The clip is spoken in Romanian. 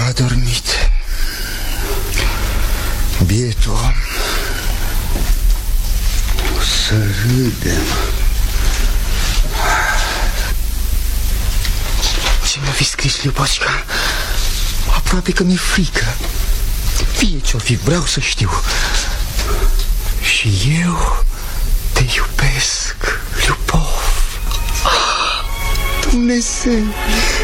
A dormit. Bietul om. O să râdem. Ce mi-a fi scris Liuboțca? Aproape că mi-e frică. Fie ce-o fi, vreau să știu. Și eu te iubesc, Liubov. Dumnezeu!